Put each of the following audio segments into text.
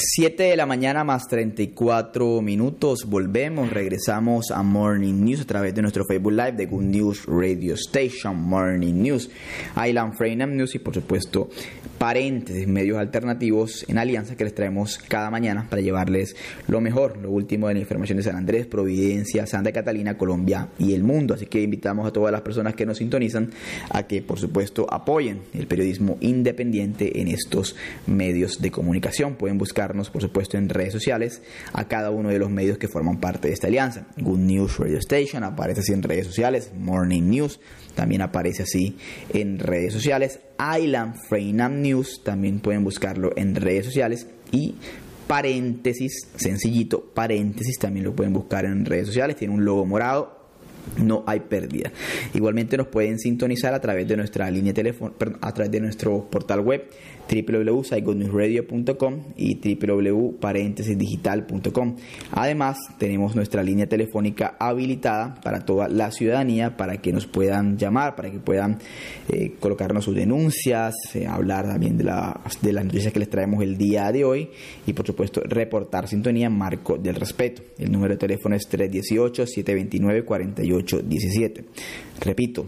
7 de la mañana más 34 minutos, regresamos a Morning News a través de nuestro Facebook Live de Good News Radio Station, Morning News, Island Freedom News y por supuesto paréntesis, medios alternativos en alianza que les traemos cada mañana para llevarles lo mejor, lo último de la información de San Andrés, Providencia, Santa Catalina, Colombia y el mundo. Así que invitamos a todas las personas que nos sintonizan a que por supuesto apoyen el periodismo independiente en estos medios de comunicación. Pueden buscarnos por supuesto en redes sociales a cada uno de los medios que forman parte de esta alianza. Good News Radio Station aparece así en redes sociales, Morning News también aparece así en redes sociales, Island Freedom News también pueden buscarlo en redes sociales y paréntesis, sencillito, paréntesis también lo pueden buscar en redes sociales, tiene un logo morado. No hay pérdida. Igualmente nos pueden sintonizar a través de nuestra línea a través de nuestro portal web www.saigonnewsradio.com y www.parentesisdigital.com. Además tenemos nuestra línea telefónica habilitada para toda la ciudadanía para que nos puedan llamar, para que puedan colocarnos sus denuncias, hablar también de las noticias que les traemos el día de hoy y por supuesto reportar sintonía en marco del respeto. El número de teléfono es 318-729-4817. Repito,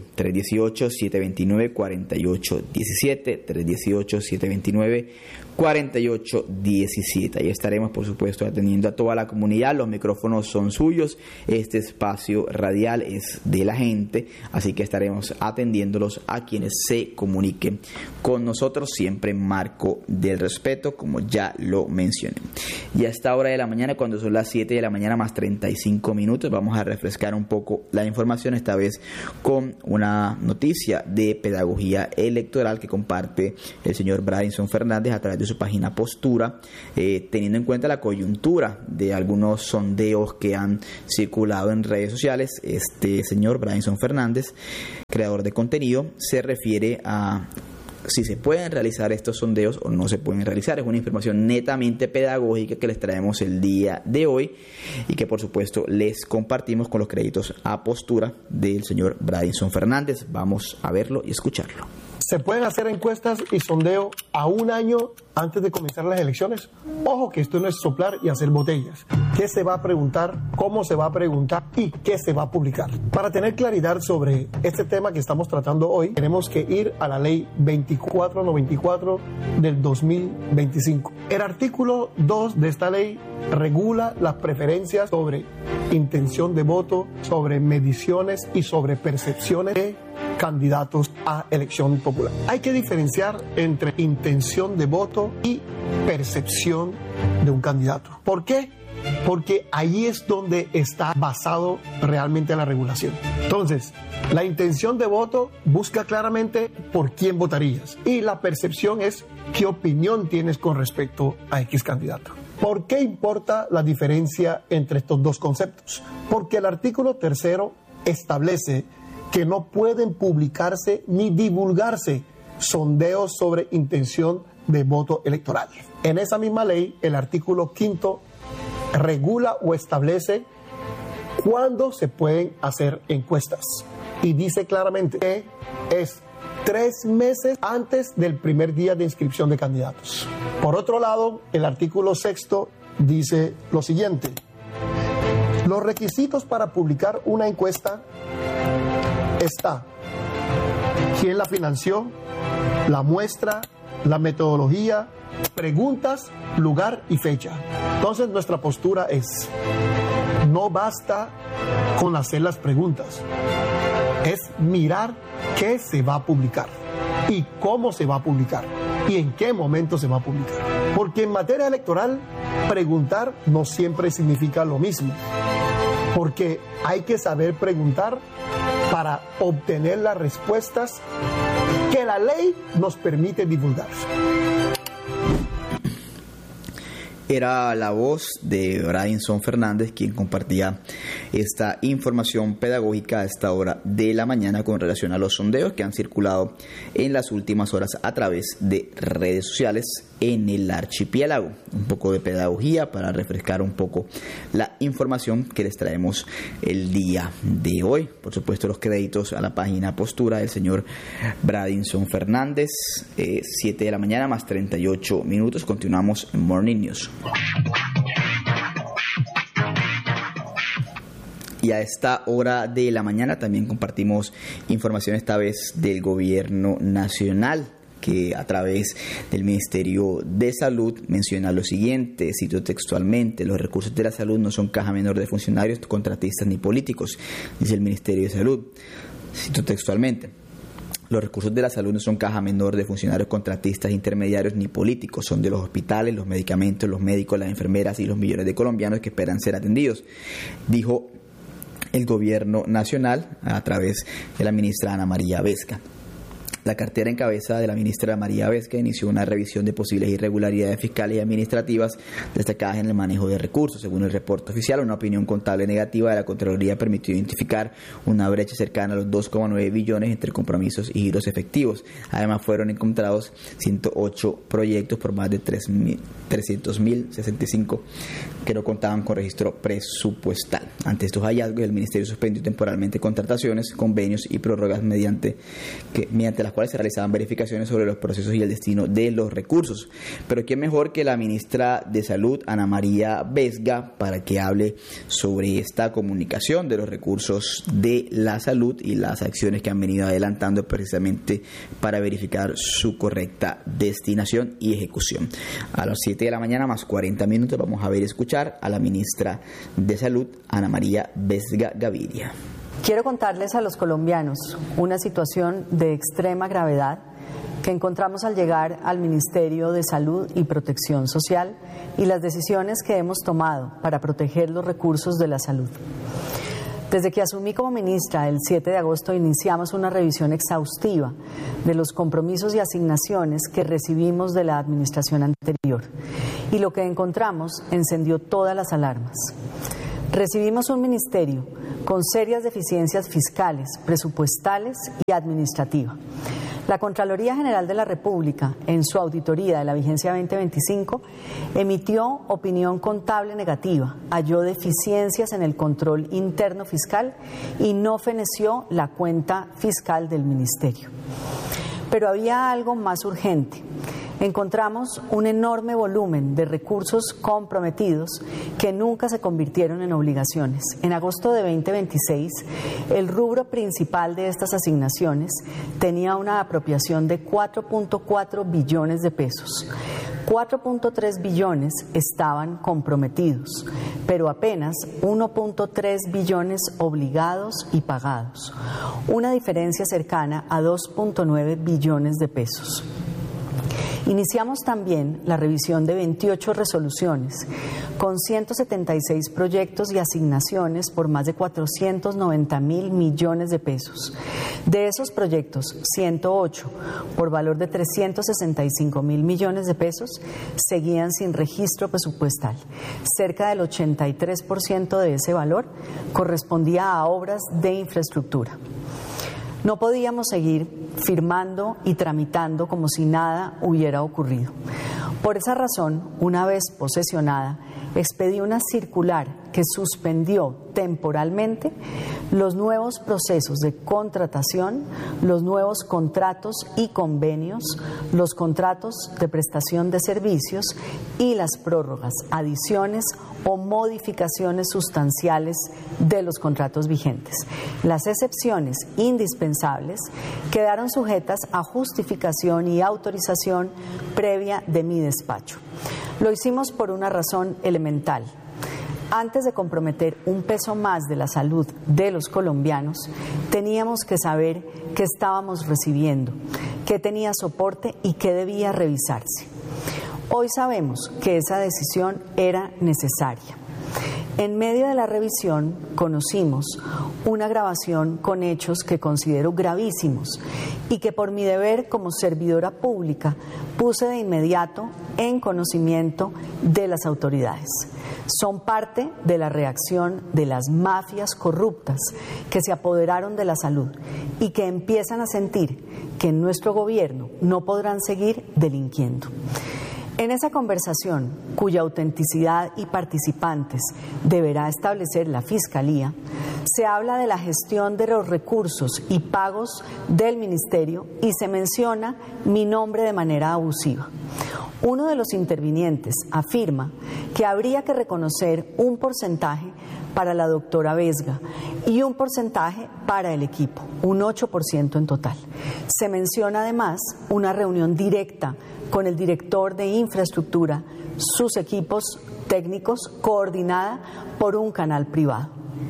318-729-4817, 318-729-4817. Ahí estaremos, por supuesto, atendiendo a toda la comunidad. Los micrófonos son suyos. Este espacio radial es de la gente, así que estaremos atendiéndolos a quienes se comuniquen con nosotros, siempre en marco del respeto, como ya lo mencioné. Y a esta hora de la mañana, cuando son las 7 de la mañana más 35 minutos, vamos a refrescar un poco la información, esta vez con una noticia de pedagogía electoral que comparte el señor Brainson Fernández a través de su página Postura, teniendo en cuenta la coyuntura de algunos sondeos que han circulado en redes sociales. Este señor Brainson Fernández, creador de contenido, se refiere a si se pueden realizar estos sondeos o no se pueden realizar. Es una información netamente pedagógica que les traemos el día de hoy y que por supuesto les compartimos con los créditos a Postura del señor Brainson Fernández. Vamos a verlo y escucharlo. ¿Se pueden hacer encuestas y sondeo a un año antes de comenzar las elecciones? Ojo que esto no es soplar y hacer botellas. ¿Qué se va a preguntar? ¿Cómo se va a preguntar? ¿Y qué se va a publicar? Para tener claridad sobre este tema que estamos tratando hoy, tenemos que ir a la ley 2494 del 2025. El artículo 2 de esta ley regula las preferencias sobre intención de voto, sobre mediciones y sobre percepciones de candidatos a elección popular. Hay que diferenciar entre intención de voto y percepción de un candidato. ¿Por qué? Porque ahí es donde está basado realmente la regulación. Entonces, la intención de voto busca claramente por quién votarías y la percepción es qué opinión tienes con respecto a X candidato. ¿Por qué importa la diferencia entre estos dos conceptos? Porque el artículo 3 establece que no pueden publicarse ni divulgarse sondeos sobre intención de voto electoral. En esa misma ley, el artículo 5 regula o establece cuándo se pueden hacer encuestas. Y dice claramente que es 3 meses antes del primer día de inscripción de candidatos. Por otro lado, el artículo 6 dice lo siguiente: los requisitos para publicar una encuesta está quién la financió, la muestra, la metodología, preguntas, lugar y fecha. Entonces nuestra postura es: no basta con hacer las preguntas, es mirar qué se va a publicar y cómo se va a publicar y en qué momento se va a publicar. Porque en materia electoral, preguntar no siempre significa lo mismo, porque hay que saber preguntar para obtener las respuestas que la ley nos permite divulgar. Era la voz de Brainson Fernández quien compartía esta información pedagógica a esta hora de la mañana con relación a los sondeos que han circulado en las últimas horas a través de redes sociales en el archipiélago. Un poco de pedagogía para refrescar un poco la información que les traemos el día de hoy. Por supuesto, los créditos a la página Postura del señor Bradinson Fernández. 7 de la mañana más 38 minutos. Continuamos en Morning News. Y a esta hora de la mañana también compartimos información esta vez del gobierno nacional, que a través del Ministerio de Salud menciona lo siguiente, cito textualmente: los recursos de la salud no son caja menor de funcionarios, contratistas ni políticos, dice el Ministerio de Salud. Cito textualmente: los recursos de la salud no son caja menor de funcionarios, contratistas, intermediarios ni políticos, son de los hospitales, los medicamentos, los médicos, las enfermeras y los millones de colombianos que esperan ser atendidos, dijo el gobierno nacional a través de la ministra Ana María Vesga. La cartera en cabeza de la ministra María Vesga inició una revisión de posibles irregularidades fiscales y administrativas destacadas en el manejo de recursos. Según el reporte oficial, una opinión contable negativa de la Contraloría permitió identificar una brecha cercana a los 2,9 billones entre compromisos y giros efectivos. Además, fueron encontrados 108 proyectos por más de 300.065 que no contaban con registro presupuestal. Ante estos hallazgos, el Ministerio suspendió temporalmente contrataciones, convenios y prórrogas mediante las cuales se realizaban verificaciones sobre los procesos y el destino de los recursos. Pero ¿quién mejor que la ministra de Salud, Ana María Vesga, para que hable sobre esta comunicación de los recursos de la salud y las acciones que han venido adelantando precisamente para verificar su correcta destinación y ejecución? A las 7 de la mañana más 40 minutos vamos a ver y escuchar a la ministra de Salud, Ana María Vesga Gaviria. Quiero contarles a los colombianos una situación de extrema gravedad que encontramos al llegar al Ministerio de Salud y Protección Social y las decisiones que hemos tomado para proteger los recursos de la salud. Desde que asumí como ministra el 7 de agosto iniciamos una revisión exhaustiva de los compromisos y asignaciones que recibimos de la administración anterior y lo que encontramos encendió todas las alarmas. Recibimos un ministerio con serias deficiencias fiscales, presupuestales y administrativas. La Contraloría General de la República, en su auditoría de la vigencia 2025, emitió opinión contable negativa, halló deficiencias en el control interno fiscal y no feneció la cuenta fiscal del ministerio. Pero había algo más urgente. Encontramos un enorme volumen de recursos comprometidos que nunca se convirtieron en obligaciones. En agosto de 2026, el rubro principal de estas asignaciones tenía una apropiación de 4.4 billones de pesos. 4.3 billones estaban comprometidos, pero apenas 1.3 billones obligados y pagados, una diferencia cercana a 2.9 billones de pesos. Iniciamos también la revisión de 28 resoluciones con 176 proyectos y asignaciones por más de 490.000 millones de pesos. De esos proyectos, 108 por valor de 365.000 millones de pesos seguían sin registro presupuestal. Cerca del 83% de ese valor correspondía a obras de infraestructura. No podíamos seguir firmando y tramitando como si nada hubiera ocurrido. Por esa razón, una vez posesionada, expedí una circular que suspendió temporalmente los nuevos procesos de contratación, los nuevos contratos y convenios, los contratos de prestación de servicios y las prórrogas, adiciones o modificaciones sustanciales de los contratos vigentes. Las excepciones indispensables quedaron sujetas a justificación y autorización previa de mi despacho. Lo hicimos por una razón elemental. Antes de comprometer un peso más de la salud de los colombianos, teníamos que saber qué estábamos recibiendo, qué tenía soporte y qué debía revisarse. Hoy sabemos que esa decisión era necesaria. En medio de la revisión conocimos una grabación con hechos que considero gravísimos y que por mi deber como servidora pública puse de inmediato en conocimiento de las autoridades. Son parte de la reacción de las mafias corruptas que se apoderaron de la salud y que empiezan a sentir que en nuestro gobierno no podrán seguir delinquiendo. En esa conversación, cuya autenticidad y participantes deberá establecer la Fiscalía, se habla de la gestión de los recursos y pagos del Ministerio y se menciona mi nombre de manera abusiva. Uno de los intervinientes afirma que habría que reconocer un porcentaje para la doctora Vesga y un porcentaje para el equipo, un 8% en total. Se menciona además una reunión directa con el director de infraestructura, sus equipos técnicos, coordinada por un canal privado.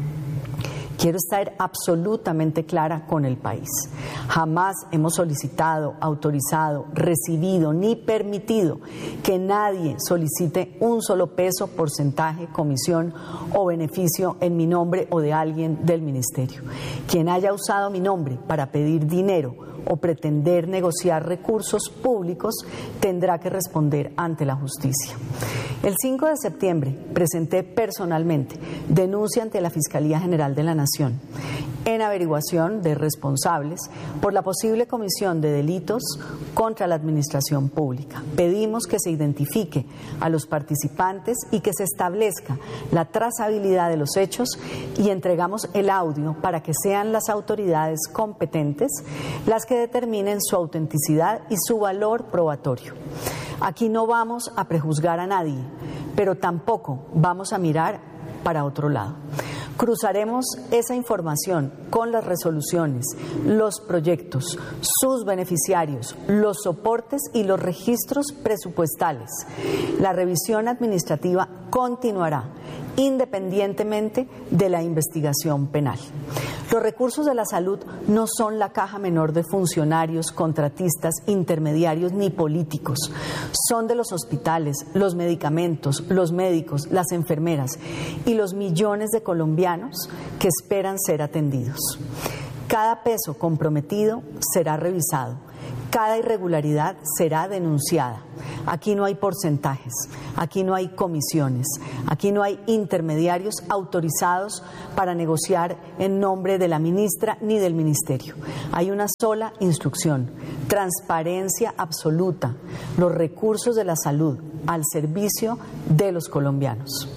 Quiero estar absolutamente clara con el país. Jamás hemos solicitado, autorizado, recibido ni permitido que nadie solicite un solo peso, porcentaje, comisión o beneficio en mi nombre o de alguien del ministerio. Quien haya usado mi nombre para pedir dinero o pretender negociar recursos públicos tendrá que responder ante la justicia. El 5 de septiembre presenté personalmente denuncia ante la Fiscalía General de la Nación en averiguación de responsables por la posible comisión de delitos contra la administración pública. Pedimos que se identifique a los participantes y que se establezca la trazabilidad de los hechos y entregamos el audio para que sean las autoridades competentes las que determinen su autenticidad y su valor probatorio. Aquí no vamos a prejuzgar a nadie, pero tampoco vamos a mirar para otro lado. Cruzaremos esa información con las resoluciones, los proyectos, sus beneficiarios, los soportes y los registros presupuestales. La revisión administrativa continuará independientemente de la investigación penal. Los recursos de la salud no son la caja menor de funcionarios, contratistas, intermediarios ni políticos. Son de los hospitales, los medicamentos, los médicos, las enfermeras y los millones de colombianos que esperan ser atendidos. Cada peso comprometido será revisado. Cada irregularidad será denunciada. Aquí no hay porcentajes, aquí no hay comisiones, aquí no hay intermediarios autorizados para negociar en nombre de la ministra ni del ministerio. Hay una sola instrucción: transparencia absoluta, los recursos de la salud al servicio de los colombianos.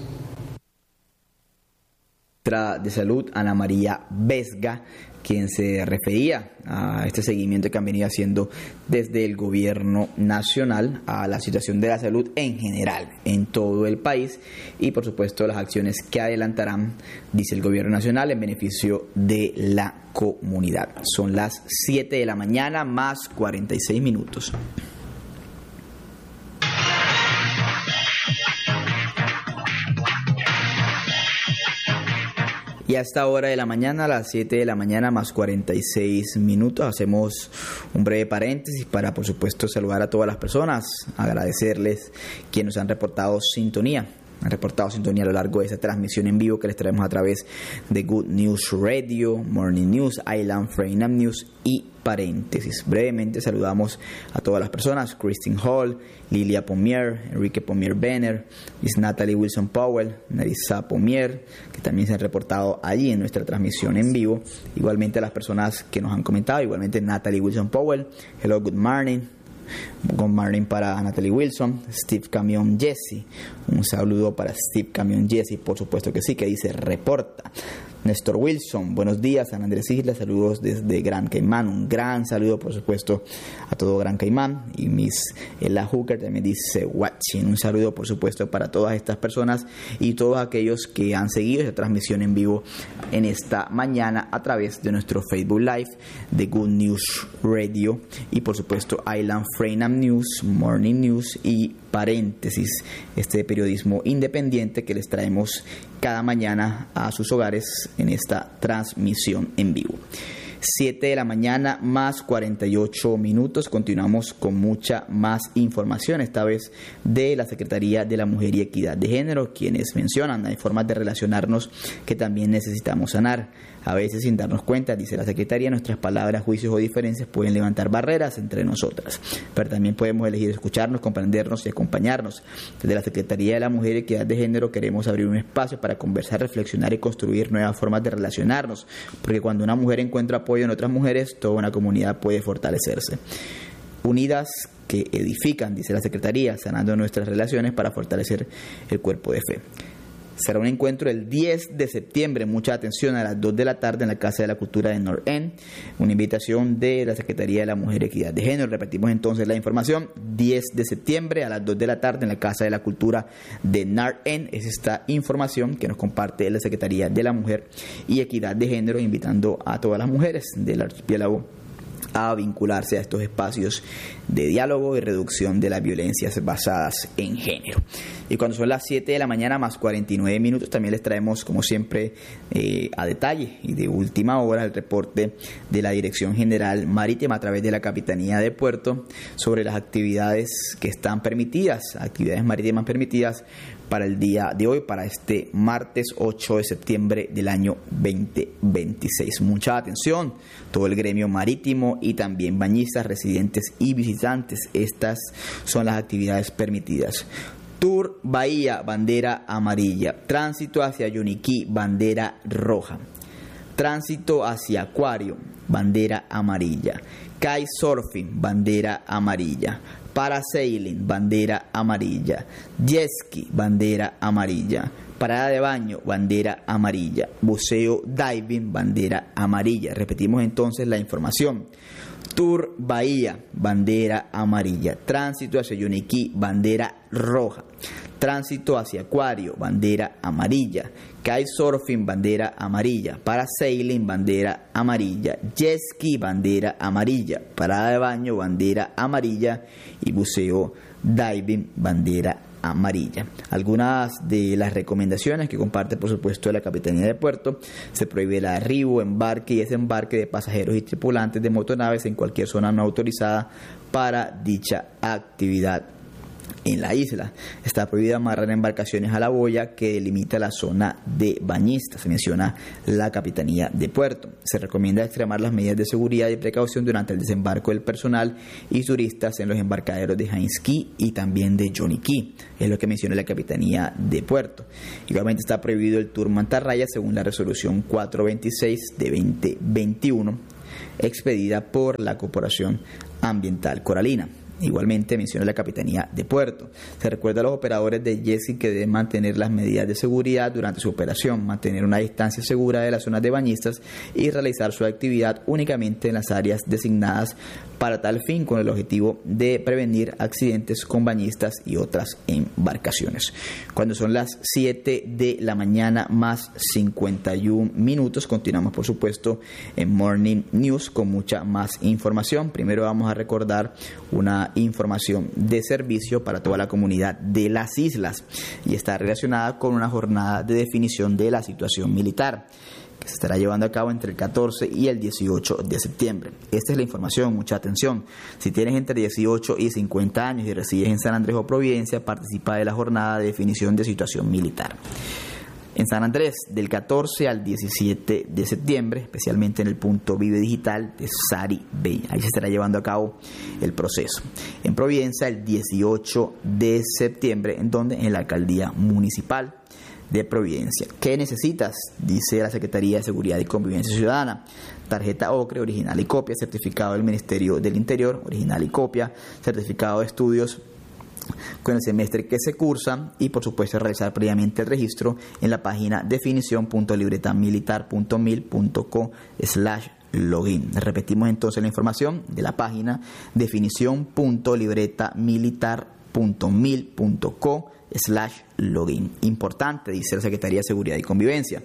De Salud, Ana María Vesga, quien se refería a este seguimiento que han venido haciendo desde el gobierno nacional a la situación de la salud en general en todo el país y por supuesto las acciones que adelantarán, dice el gobierno nacional, en beneficio de la comunidad. Son las 7 de la mañana más 46 minutos. Y a esta hora de la mañana, a las 7 de la mañana más 46 minutos, hacemos un breve paréntesis para, por supuesto, saludar a todas las personas, agradecerles quienes nos han reportado sintonía. Han reportado sintonía a lo largo de esta transmisión en vivo que les traemos a través de Good News Radio, Morning News, Island Freedom News y paréntesis. Brevemente saludamos a todas las personas: Christine Hall, Lilia Pomier, Enrique Pomier Benner, Miss Natalie Wilson Powell, Narisa Pomier, que también se han reportado allí en nuestra transmisión en vivo. Igualmente a las personas que nos han comentado, igualmente Natalie Wilson Powell, hello, good morning. Good morning para Natalie Wilson, Steve Camión Jesse, un saludo para Steve Camión Jesse, por supuesto que sí, que dice reporta. Néstor Wilson, buenos días. San Andrés Isla, saludos desde Gran Caimán, un gran saludo por supuesto a todo Gran Caimán. Y Miss Ella Hooker también dice watching, un saludo por supuesto para todas estas personas y todos aquellos que han seguido esta transmisión en vivo en esta mañana a través de nuestro Facebook Live de Good News Radio y por supuesto Island Freedom News, Morning News y paréntesis, este periodismo independiente que les traemos cada mañana a sus hogares en esta transmisión en vivo. 7 de la mañana más 48 minutos. Continuamos con mucha más información, esta vez de la Secretaría de la Mujer y Equidad de Género, quienes mencionan hay formas de relacionarnos que también necesitamos sanar. A veces sin darnos cuenta, dice la Secretaría, nuestras palabras, juicios o diferencias pueden levantar barreras entre nosotras, pero también podemos elegir escucharnos, comprendernos y acompañarnos. Desde la Secretaría de la Mujer y Equidad de Género queremos abrir un espacio para conversar, reflexionar y construir nuevas formas de relacionarnos, porque cuando una mujer encuentra apoyo en otras mujeres, toda una comunidad puede fortalecerse. Unidas que edifican, dice la Secretaría, sanando nuestras relaciones para fortalecer el cuerpo de fe. Será un encuentro el 10 de septiembre, mucha atención, a las 2 de la tarde en la Casa de la Cultura de North End, una invitación de la Secretaría de la Mujer y Equidad de Género. Repetimos entonces la información, 10 de septiembre a las 2 de la tarde en la Casa de la Cultura de North End. Es esta información que nos comparte la Secretaría de la Mujer y Equidad de Género, invitando a todas las mujeres del archipiélago a vincularse a estos espacios de diálogo y reducción de las violencias basadas en género. Y cuando son las 7 de la mañana más 49 minutos, también les traemos, como siempre, a detalle y de última hora el reporte de la Dirección General Marítima a través de la Capitanía de Puerto sobre las actividades que están permitidas, actividades marítimas permitidas para el día de hoy, para este martes 8 de septiembre del año 2026. Mucha atención, todo el gremio marítimo y también bañistas, residentes y visitantes. Estas son las actividades permitidas. Tour Bahía, bandera amarilla. Tránsito hacia Yuniquí, bandera roja. Tránsito hacia Acuario, bandera amarilla. Kitesurfing, bandera amarilla. Parasailing, bandera amarilla. Jet ski, bandera amarilla. Parada de baño, bandera amarilla. Buceo diving, bandera amarilla. Repetimos entonces la información. Tour Bahía, bandera amarilla. Tránsito hacia Yuniquí, bandera roja. Tránsito hacia Acuario, bandera amarilla. Kitesurfing, bandera amarilla. Parasailing, bandera amarilla. Jet ski, bandera amarilla. Parada de baño, bandera amarilla. Y buceo diving, bandera amarilla. Algunas de las recomendaciones que comparte, por supuesto, la Capitanía de Puerto: se prohíbe el arribo, embarque y desembarque de pasajeros y tripulantes de motonaves en cualquier zona no autorizada para dicha actividad en la isla. Está prohibida amarrar embarcaciones a la boya que delimita la zona de bañistas, se menciona la Capitanía de Puerto. Se recomienda extremar las medidas de seguridad y precaución durante el desembarco del personal y turistas en los embarcaderos de Jainsquí y también de Yoniquí, es lo que menciona la Capitanía de Puerto. Igualmente está prohibido el tour mantarraya según la resolución 426 de 2021 expedida por la Corporación Ambiental Coralina. Igualmente menciona la Capitanía de Puerto. Se recuerda a los operadores de jet ski que deben mantener las medidas de seguridad durante su operación, mantener una distancia segura de las zonas de bañistas y realizar su actividad únicamente en las áreas designadas para tal fin, con el objetivo de prevenir accidentes con bañistas y otras embarcaciones. Cuando son las 7 de la mañana más 51 minutos, continuamos por supuesto en Morning News con mucha más información. Primero vamos a recordar una información de servicio para toda la comunidad de las islas y está relacionada con una jornada de definición de la situación militar que se estará llevando a cabo entre el 14 y el 18 de septiembre. Esta es la información, mucha atención. Si tienes entre 18 y 50 años y resides en San Andrés o Providencia, participa de la jornada de definición de situación militar. En San Andrés, del 14 al 17 de septiembre, especialmente en el punto Vive Digital de Sari Bay. Ahí se estará llevando a cabo el proceso. En Providencia, el 18 de septiembre, en donde en la Alcaldía Municipal de Providencia. ¿Qué necesitas? Dice la Secretaría de Seguridad y Convivencia Ciudadana. Tarjeta OCRE, original y copia, certificado del Ministerio del Interior, original y copia, certificado de estudios con el semestre que se cursa y por supuesto realizar previamente el registro en la página definición.libretamilitar.mil.co/login. Repetimos entonces la información de la página definición.libretamilitar.mil.co/login. Importante, dice la Secretaría de Seguridad y Convivencia.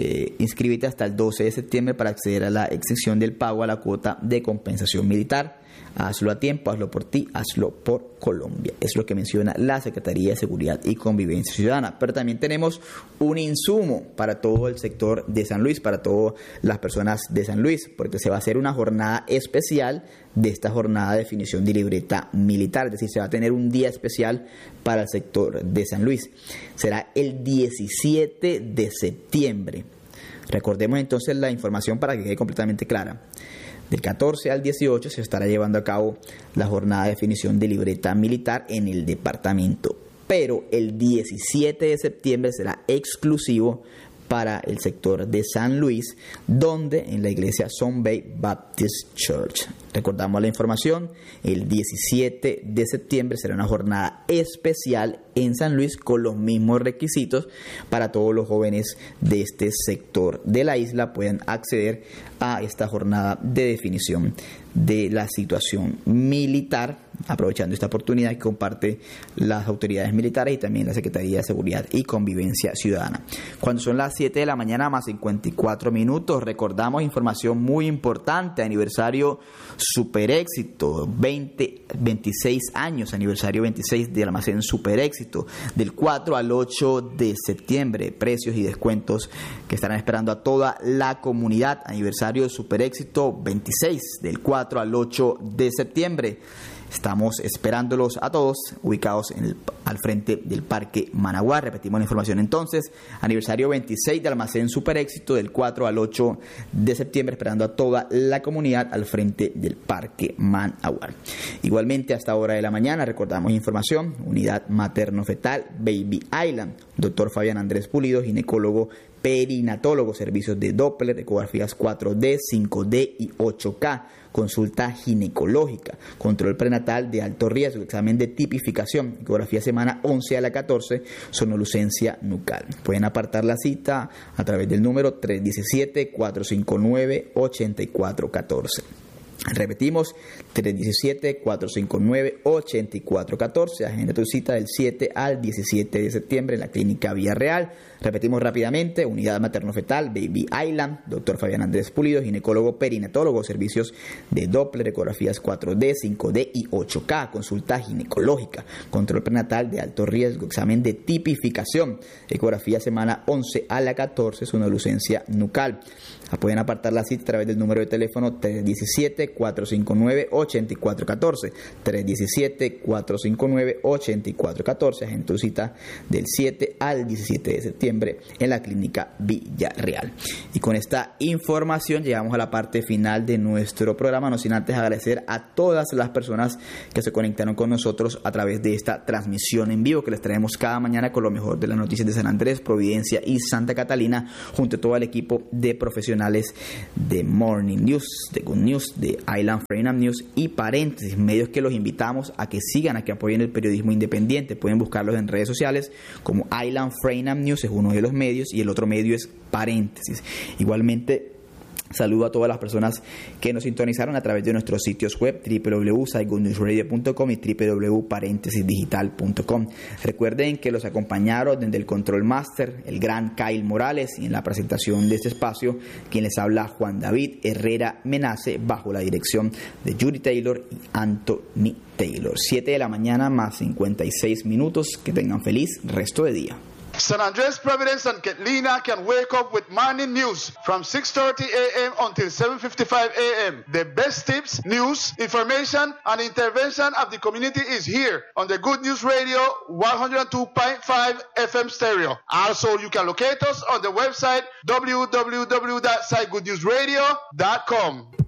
Inscríbete hasta el 12 de septiembre para acceder a la exención del pago a la cuota de compensación militar. Hazlo a tiempo, hazlo por ti, hazlo por Colombia. Es lo que menciona la Secretaría de Seguridad y Convivencia Ciudadana. Pero también tenemos un insumo para todo el sector de San Luis, para todas las personas de San Luis, porque se va a hacer una jornada especial de esta jornada de definición de libreta militar. Es decir, se va a tener un día especial para el sector de San Luis. Será el 17 de septiembre. Recordemos entonces la información para que quede completamente clara. Del 14 al 18 se estará llevando a cabo la jornada de definición de libreta militar en el departamento, pero el 17 de septiembre será exclusivo para el sector de San Luis, donde en la iglesia Sun Bay Baptist Church. Recordamos la información, el 17 de septiembre será una jornada especial en San Luis con los mismos requisitos para todos los jóvenes de este sector de la isla puedan acceder a esta jornada de definición de la situación militar, aprovechando esta oportunidad que comparte las autoridades militares y también la Secretaría de Seguridad y Convivencia Ciudadana. Cuando son las 7 de la mañana más 54 minutos, recordamos información muy importante, aniversario Super Éxito, 26 años, aniversario 26 del almacén Super Éxito, del 4 al 8 de septiembre, precios y descuentos que estarán esperando a toda la comunidad, aniversario Super Éxito 26, del 4 al 8 de septiembre. Estamos esperándolos a todos, ubicados al frente del Parque Managua. Repetimos la información entonces, aniversario 26 de Almacén Super Éxito, del 4 al 8 de septiembre, esperando a toda la comunidad al frente del Parque Managua. Igualmente, a esta hora de la mañana, recordamos información, unidad materno-fetal Baby Island, doctor Fabián Andrés Pulido, ginecólogo perinatólogo, servicios de Doppler, ecografías 4D, 5D y 8K, consulta ginecológica, control prenatal de alto riesgo, examen de tipificación, ecografía semana 11 a la 14, sonolucencia nucal. Pueden apartar la cita a través del número 317-459-8414. Repetimos, 317-459-8414. Agenda tu cita del 7 al 17 de septiembre en la Clínica Villarreal. Repetimos rápidamente, unidad materno-fetal Baby Island, doctor Fabián Andrés Pulido, ginecólogo perinatólogo, servicios de Doppler, ecografías 4D, 5D y 8K, consulta ginecológica, control prenatal de alto riesgo, examen de tipificación, ecografía semana 11 a la 14, sonolucencia nucal. Pueden apartar la cita a través del número de teléfono 317-459-8414, 317-459-8414, agenda tu cita del 7 al 17 de septiembre en la Clínica Villarreal. Y con esta información llegamos a la parte final de nuestro programa, no sin antes agradecer a todas las personas que se conectaron con nosotros a través de esta transmisión en vivo que les traemos cada mañana con lo mejor de las noticias de San Andrés, Providencia y Santa Catalina, junto a todo el equipo de profesionales de Morning News, de Good News, de Island Freedom News y Paréntesis, medios que los invitamos a que sigan, a que apoyen el periodismo independiente. Pueden buscarlos en redes sociales como Island Freedom News, es uno de los medios, y el otro medio es Paréntesis. Igualmente, saludo a todas las personas que nos sintonizaron a través de nuestros sitios web www.saigoodnewsradio.com y www.paréntesisdigital.com. Recuerden que los acompañaron desde el Control Master el gran Kyle Morales, y en la presentación de este espacio quien les habla, Juan David Herrera Menace, bajo la dirección de Judy Taylor y Anthony Taylor. 7 de la mañana más 56 minutos. Que tengan feliz resto de día. San Andres, Providence, and Catalina can wake up with morning news from 6:30 a.m. until 7:55 a.m. The best tips, news, information, and intervention of the community is here on the Good News Radio 102.5 FM stereo. Also, you can locate us on the website www.saigoodnewsradio.com.